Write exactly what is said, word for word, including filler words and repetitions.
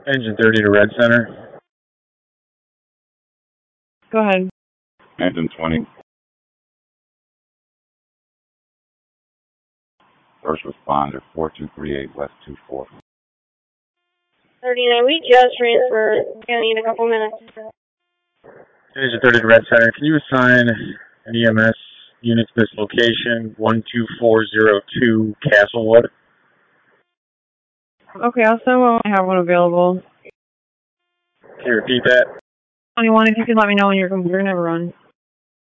Engine thirty to Red Center. Go ahead. Engine twenty. First responder, four two three eight West two four. thirty-nine, we just transferred. We're going to need a couple minutes. Engine thirty to Red Center. Can you assign an E M S unit to this location, one two four zero two Castlewood? Okay, I'll send one when I have one available. Can you repeat that? twenty-one, if you could let me know when your computer never runs.